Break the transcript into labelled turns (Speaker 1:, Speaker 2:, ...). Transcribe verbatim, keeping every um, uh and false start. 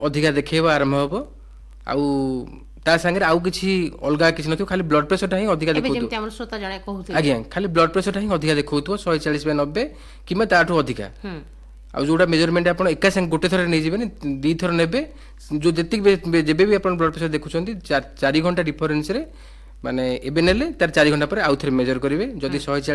Speaker 1: ଅଧିକା ଦେଖେଇବା ଆରମ୍ଭ ହେବ ଆଉ ତା ସାଙ୍ଗରେ ଆଉ କିଛି ଅଲଗା କିଛି ନଥିବ ଖାଲି ବ୍ଲଡ୍ ପ୍ରେସରଟା ହିଁ ଅଧିକା
Speaker 2: ଏବେ
Speaker 1: ଦେଖାଉଥିବ।
Speaker 2: ଯେମିତି ଆମର ଶ୍ରୋତା ଜଣେ କହୁଥିଲେ
Speaker 1: ଆଜ୍ଞା ଖାଲି ବ୍ଲଡ୍ ପ୍ରେସରଟା ହିଁ ଅଧିକା ଦେଖାଉଥିବ ଶହେ ଚାଳିଶ ବାଇ ନବେ କିମ୍ବା ତାଠୁ ଅଧିକା।
Speaker 2: ହୁଁ
Speaker 1: ଆଉ ଯୋଉଟା ମେଜରମେଣ୍ଟ ଆପଣ ଏକା ସାଙ୍ଗେ ଗୋଟେ ଥରରେ ନେଇଯିବେନି ଦୁଇ ଥର ନେବେ ଯେଉଁ ଯେତିକି ବି- ଯେବେ ବି ଆପଣ ବ୍ଲଡ୍ ପ୍ରେସର ଦେଖୁଛନ୍ତି ଚା- ଚାରି ଘଣ୍ଟା ଡିଫରେନ୍ସରେ ମାନେ ଏବେ ନେଲେ ତାର ଚାରି ଘଣ୍ଟା ପରେ ଆଉ ଥରେ ମେଜର କରିବେ ଯଦି ଶହେ ଚାଳିଶ